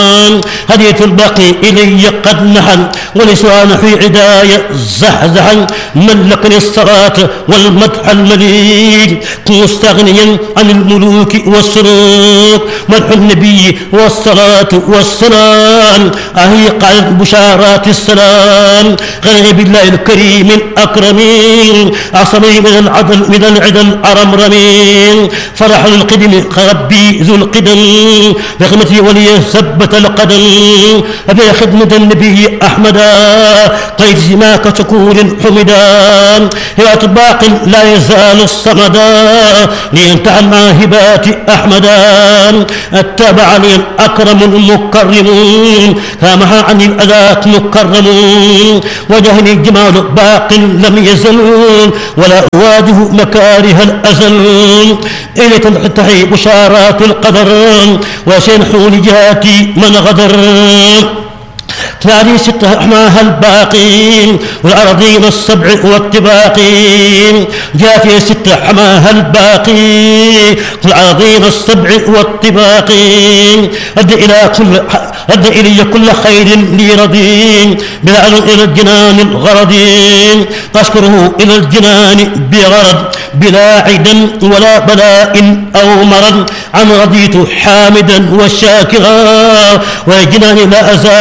هديت الباقي إلي قد نحل ولسان في عداية زحزحا ملكني الصلاة والمدح المليك مستغنيا عن الملوك والسلوك مدح النبي والصلاة والسلام أهي قالت بشارات السلام غني بالله الكريم الأكرمين أعصمي من العدل الأرمرمين فرح القدم ربي ذو القدم بخدمتي ولي ثبت القدم أبي خدمة النبي أحمدا قيد سماك شكور حمدا هي باق لا يزال الصمدا لينتهى هبات أحمدا اتبع لي الأكرم المكرم كامها عن الأذات مكرم وجهني جمال باق لم يزل ولا أواجه مكاره الأزل إلي تنحتحي بشارات القدر وسينحون جهاتي من غدر ثاني ستة أحماها الباقين والأراضين السبع والطباقين جاء في ستة أحماها الباقين والأراضين السبع والطباقين أدى إلي كل خير لي رضين بلعل إلى الجنان الغرضين أشكره إلى الجنان بغرض بلا عدا ولا بلاء أو مرض عن رضيت حامدا وشاكرا وجنان لا أزال